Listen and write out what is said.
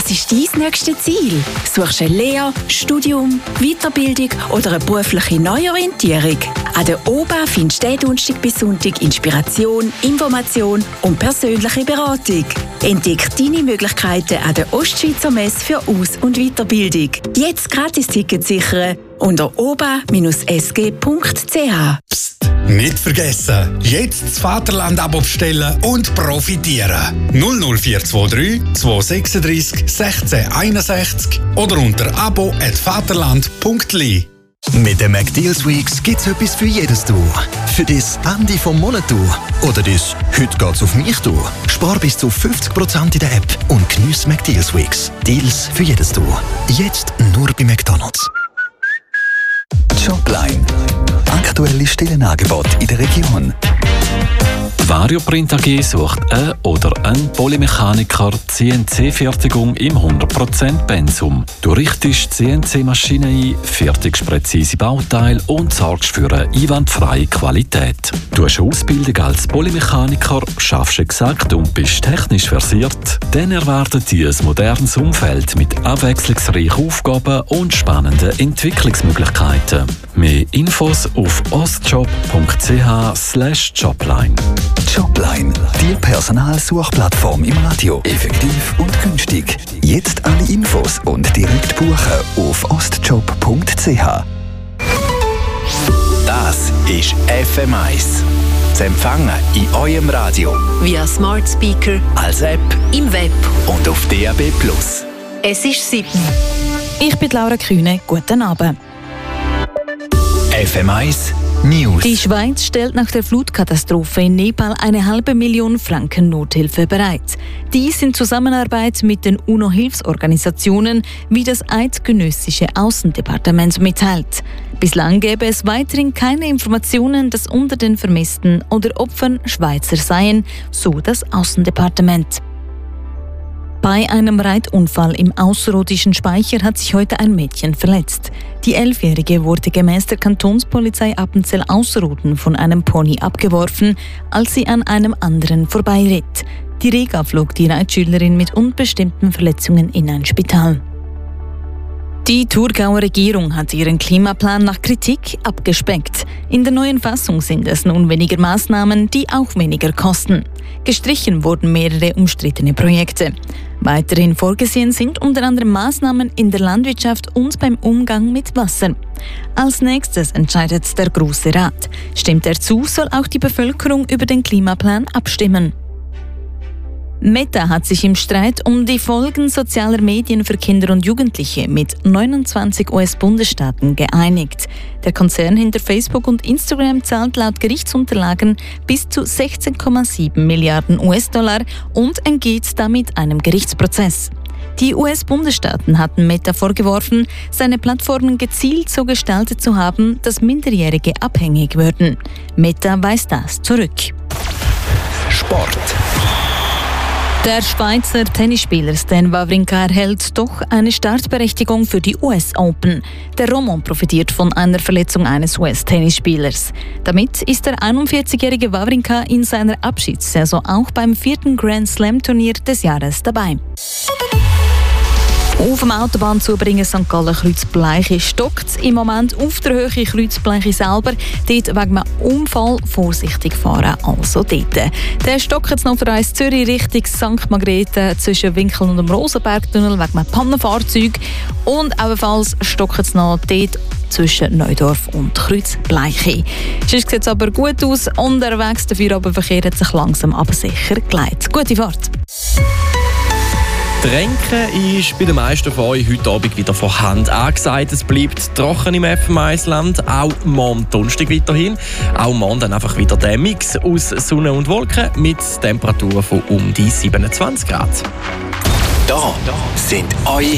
Was ist dein nächstes Ziel? Suchst du eine Lehre, Studium, Weiterbildung oder eine berufliche Neuorientierung? An der OBA findest du Donnerstag bis Sonntag Inspiration, Information und persönliche Beratung. Entdeck deine Möglichkeiten an der Ostschweizer Messe für Aus- und Weiterbildung. Jetzt gratis Tickets sichern unter oba-sg.ch. Psst, nicht vergessen, jetzt das Vaterland-Abo bestellen und profitieren. 00423 236 1661 oder unter abo@vaterland.li. Mit den McDeals Weeks gibt's etwas für jedes Du. Für das Ende vom Monat Du oder das «Heute geht's auf mich» Du. Spar bis zu 50% in der App und geniess McDeals Weeks. Deals für jedes Du. Jetzt nur bei McDonald's. Jobline. Aktuelle Stellenangebote in der Region. Varioprint AG sucht oder einen Polymechaniker CNC-Fertigung im 100% Pensum. Du richtest CNC-Maschinen ein, fertigst präzise Bauteile und sorgst für eine einwandfreie Qualität. Du hast eine Ausbildung als Polymechaniker, schaffst exakt und bist technisch versiert. Dann erwartet dich ein modernes Umfeld mit abwechslungsreichen Aufgaben und spannenden Entwicklungsmöglichkeiten. Mehr Infos auf ostjob.ch/jobline. Jobline, die Personalsuchplattform im Radio. Effektiv und günstig. Jetzt alle Infos und direkt buchen auf ostjob.ch. Das ist FM1. Zu empfangen in eurem Radio. Via Smart Speaker, Als App im Web. und auf DAB+. Es ist 7. Ich bin Laura Kühne. Guten Abend. FM1 News. Die Schweiz stellt nach der Flutkatastrophe in Nepal 1,5 Million Franken Nothilfe bereit. Dies in Zusammenarbeit mit den UNO-Hilfsorganisationen, wie das eidgenössische Außendepartement mitteilt. Bislang gäbe es weiterhin keine Informationen, dass unter den Vermissten oder Opfern Schweizer seien, so das Außendepartement. Bei einem Reitunfall im Ausserrhodischen Speicher hat sich heute ein Mädchen verletzt. Die 11-Jährige wurde gemäß der Kantonspolizei Appenzell-Ausserrhoden von einem Pony abgeworfen, als sie an einem anderen vorbeiritt. Direkt flog die Reitschülerin mit unbestimmten Verletzungen in ein Spital. Die Thurgauer Regierung hat ihren Klimaplan nach Kritik abgespeckt. In der neuen Fassung sind es nun weniger Maßnahmen, die auch weniger kosten. Gestrichen wurden mehrere umstrittene Projekte. Weiterhin vorgesehen sind unter anderem Maßnahmen in der Landwirtschaft und beim Umgang mit Wasser. Als nächstes entscheidet der Grosse Rat. Stimmt er zu, soll auch die Bevölkerung über den Klimaplan abstimmen. Meta hat sich im Streit um die Folgen sozialer Medien für Kinder und Jugendliche mit 29 US-Bundesstaaten geeinigt. Der Konzern hinter Facebook und Instagram zahlt laut Gerichtsunterlagen bis zu 16,7 Milliarden US-Dollar und entgeht damit einem Gerichtsprozess. Die US-Bundesstaaten hatten Meta vorgeworfen, seine Plattformen gezielt so gestaltet zu haben, dass Minderjährige abhängig würden. Meta weist das zurück. Sport. Der Schweizer Tennisspieler Stan Wawrinka erhält doch eine Startberechtigung für die US Open. Der Roman profitiert von einer Verletzung eines US-Tennisspielers. Damit ist der 41-jährige Wawrinka in seiner Abschiedssaison auch beim 4. Grand Slam-Turnier des Jahres dabei. Auf dem Autobahnzubringer St. Gallen-Kreuzbleiche stockt es im Moment auf der Höhe Kreuzbleiche selber. Dort wegen einem Unfall vorsichtig fahren, also dort. Der stockt jetzt noch für uns Zürich Richtung St. Margrethe zwischen Winkel und dem Rosenbergtunnel wegen einem Pannenfahrzeug. Und ebenfalls stockt es noch dort zwischen Neudorf und Kreuzbleiche. Sonst sieht es aber gut aus. Unterwegs dafür aber Verkehr hat sich langsam aber sicher geleitet. Gute Fahrt! Tränken ist bei den meisten von euch heute Abend wieder von Hand angesagt. Es bleibt trocken im FM1-Land, auch morgen Donnerstag weiterhin. Auch morgen dann einfach wieder der Mix aus Sonne und Wolken mit Temperaturen von um die 27 Grad. Da sind eure